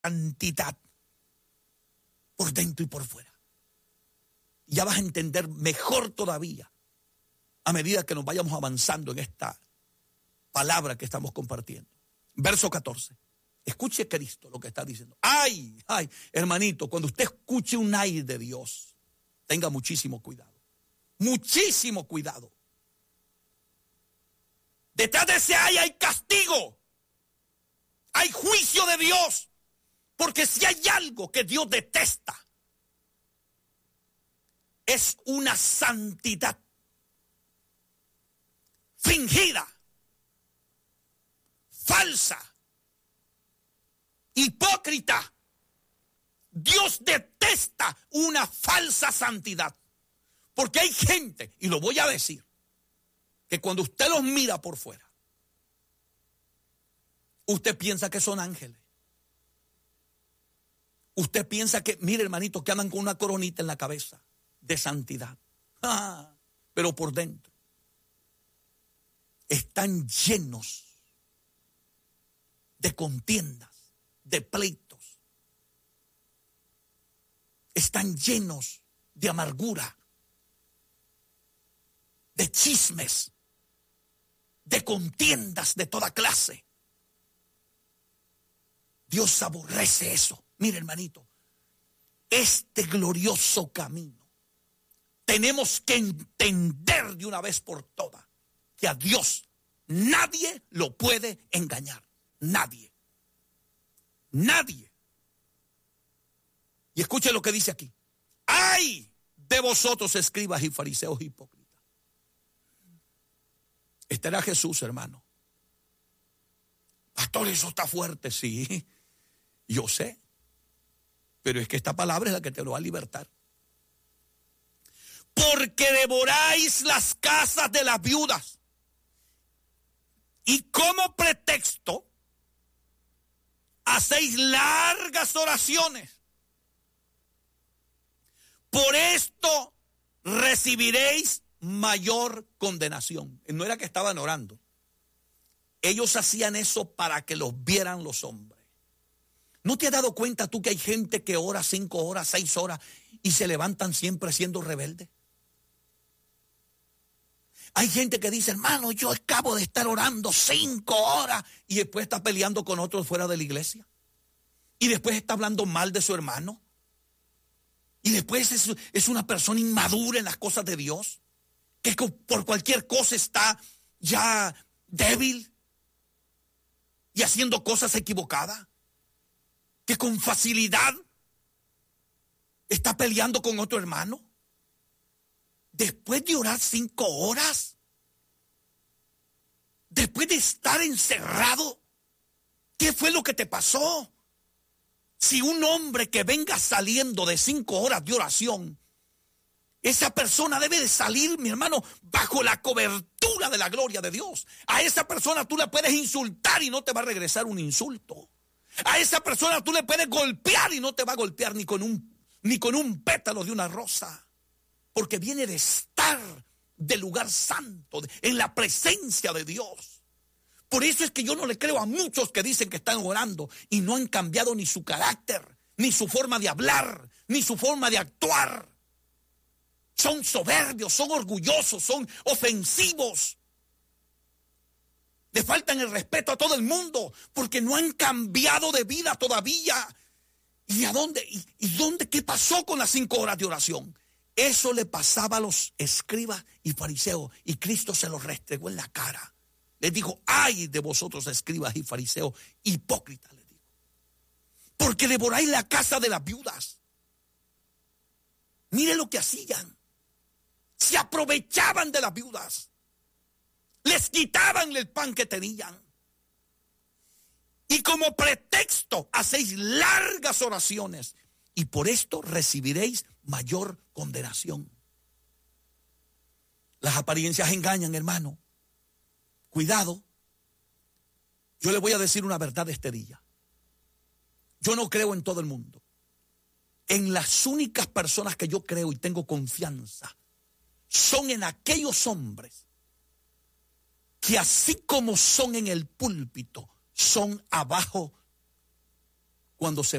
santidad por dentro y por fuera. Y ya vas a entender mejor todavía a medida que nos vayamos avanzando en esta palabra que estamos compartiendo. Verso 14. Escuche Cristo lo que está diciendo. Ay, hermanito, cuando usted escuche un ay de Dios, tenga muchísimo cuidado. Muchísimo cuidado. Detrás de ese ay hay castigo. Hay juicio de Dios. Porque si hay algo que Dios detesta, es una santidad fingida, falsa, hipócrita. Dios detesta una falsa santidad. Porque hay gente, y lo voy a decir, que cuando usted los mira por fuera, usted piensa que son ángeles. Usted piensa que, mire hermanito, que andan con una coronita en la cabeza de santidad. Pero por dentro están llenos de contiendas, de pleitos. Están llenos de amargura, de chismes, de contiendas de toda clase. Dios aborrece eso. Mire, hermanito, este glorioso camino tenemos que entender de una vez por todas que a Dios nadie lo puede engañar. Nadie. Nadie. Y escuche lo que dice aquí. ¡Ay de vosotros, escribas y fariseos hipócritas! Este era Jesús, hermano. Pastor, eso está fuerte, sí. Yo sé. Pero es que esta palabra es la que te lo va a libertar. Porque devoráis las casas de las viudas. Y como pretexto, hacéis largas oraciones. Por esto recibiréis mayor condenación. No era que estaban orando. Ellos hacían eso para que los vieran los hombres. ¿No te has dado cuenta tú que hay gente que ora 5 horas, 6 horas y se levantan siempre siendo rebeldes? Hay gente que dice, hermano, yo acabo de estar orando 5 horas y después está peleando con otros fuera de la iglesia. Y después está hablando mal de su hermano. Y después es una persona inmadura en las cosas de Dios, que por cualquier cosa está ya débil y haciendo cosas equivocadas, que con facilidad está peleando con otro hermano. Después de orar 5 horas, después de estar encerrado, ¿qué fue lo que te pasó? Si un hombre que venga saliendo de 5 horas de oración, esa persona debe de salir, mi hermano, bajo la cobertura de la gloria de Dios. A esa persona tú le puedes insultar y no te va a regresar un insulto. A esa persona tú le puedes golpear y no te va a golpear ni con un pétalo de una rosa. Porque viene de estar del lugar santo, en la presencia de Dios. Por eso es que yo no le creo a muchos que dicen que están orando y no han cambiado ni su carácter, ni su forma de hablar, ni su forma de actuar. Son soberbios, son orgullosos, son ofensivos. Le faltan el respeto a todo el mundo porque no han cambiado de vida todavía. ¿Y a dónde? ¿Y dónde? ¿Qué pasó con las 5 horas de oración? Eso le pasaba a los escribas y fariseos y Cristo se los restregó en la cara. Les dijo, ay de vosotros escribas y fariseos, hipócritas, les dijo. Porque devoráis la casa de las viudas. Mire lo que hacían. Se aprovechaban de las viudas. Les quitaban el pan que tenían. Y como pretexto hacéis largas oraciones. Y por esto recibiréis mayor condenación. Las apariencias engañan, hermano. Cuidado. Yo le voy a decir una verdad este día. Yo no creo en todo el mundo. En las únicas personas que yo creo y tengo confianza son en aquellos hombres que así como son en el púlpito, son abajo cuando se